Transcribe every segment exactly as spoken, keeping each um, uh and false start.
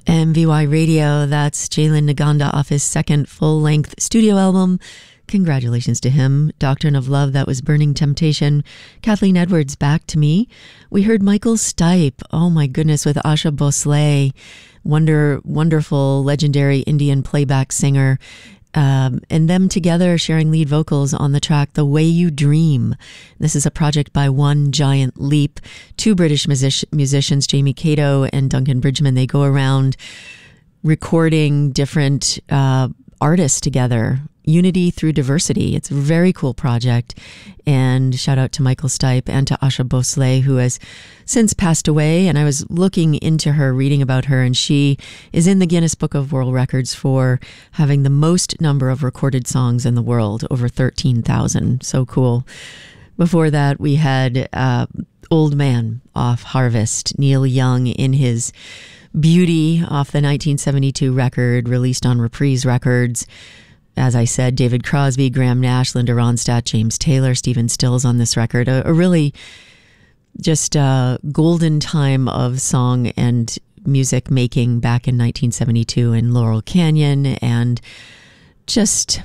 M V Y Radio, that's Jalen Naganda off his second full-length studio album. Congratulations to him. Doctrine of Love, that was Burning Temptation. Kathleen Edwards, Back to Me. We heard Michael Stipe, oh my goodness, with Asha Bhosle, wonder, wonderful, legendary Indian playback singer. Um, and them together sharing lead vocals on the track The Way You Dream. This is a project by One Giant Leap. Two British music- musicians, Jamie Cato and Duncan Bridgman, they go around recording different uh, artists together. Unity through diversity. It's a very cool project. And shout out to Michael Stipe and to Asha Bhosle, who has since passed away. And I was looking into her, reading about her, and she is in the Guinness Book of World Records for having the most number of recorded songs in the world, over thirteen thousand. So cool. Before that, we had uh, Old Man off Harvest, Neil Young in his beauty off the nineteen seventy-two record, released on Reprise Records. As I said, David Crosby, Graham Nash, Linda Ronstadt, James Taylor, Stephen Stills on this record. A, a really just a golden time of song and music making back in nineteen seventy-two in Laurel Canyon, and just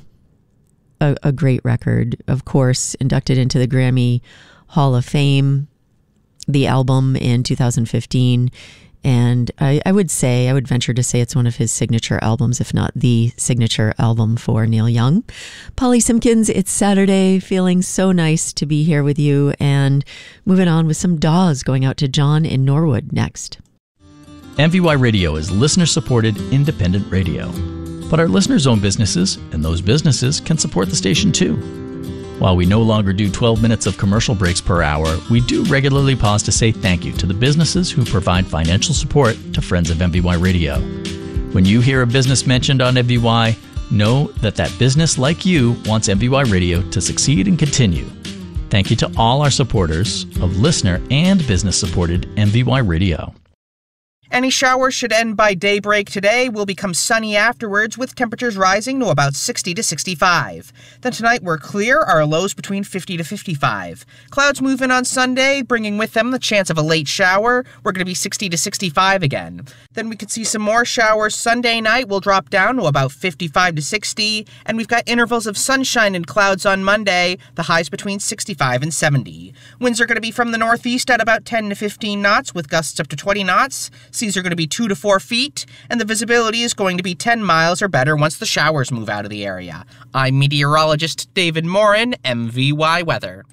a, a great record. Of course, inducted into the Grammy Hall of Fame, the album in two thousand fifteen. And I, I would say, I would venture to say it's one of his signature albums, if not the signature album for Neil Young. Polly Simpkins, it's Saturday, feeling so nice to be here with you, and moving on with some Dawes, going out to John in Norwood next. M V Y Radio is listener-supported independent radio. But our listeners own businesses, and those businesses can support the station too. While we no longer do twelve minutes of commercial breaks per hour, we do regularly pause to say thank you to the businesses who provide financial support to friends of M V Y Radio. When you hear a business mentioned on M V Y, know that that business, like you, wants M V Y Radio to succeed and continue. Thank you to all our supporters of listener and business-supported M V Y Radio. Any showers should end by daybreak today, will become sunny afterwards, with temperatures rising to about sixty to sixty-five. Then tonight we're clear, our lows between fifty to fifty-five. Clouds move in on Sunday, bringing with them the chance of a late shower. We're going to be sixty to sixty-five again. Then we could see some more showers Sunday night. We'll drop down to about fifty-five to sixty. And we've got intervals of sunshine and clouds on Monday, the highs between sixty-five and seventy. Winds are going to be from the northeast at about ten to fifteen knots, with gusts up to twenty knots. Seas are going to be two to four feet, and the visibility is going to be ten miles or better once the showers move out of the area. I'm meteorologist David Morin, M V Y Weather.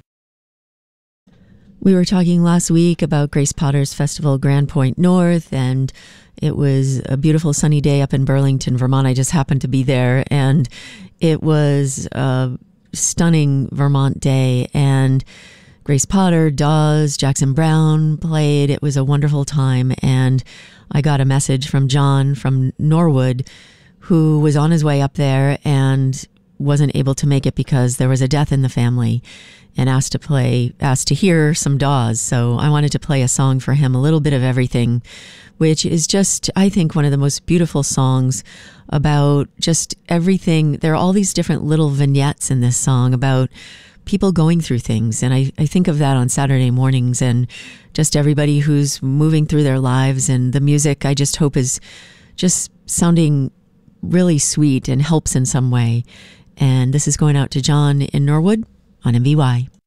We were talking last week about Grace Potter's Festival Grand Point North, and it was a beautiful sunny day up in Burlington, Vermont. I just happened to be there, and it was a stunning Vermont day, and Grace Potter, Dawes, Jackson Browne played. It was a wonderful time, and I got a message from John from Norwood, who was on his way up there and wasn't able to make it because there was a death in the family, and asked to play, asked to hear some Dawes. So I wanted to play a song for him, A Little Bit of Everything, which is just, I think, one of the most beautiful songs about just everything. There are all these different little vignettes in this song about people going through things. And I, I think of that on Saturday mornings, and just everybody who's moving through their lives. And the music, I just hope, is just sounding really sweet and helps in some way. And this is going out to John in Norwood on M V Y.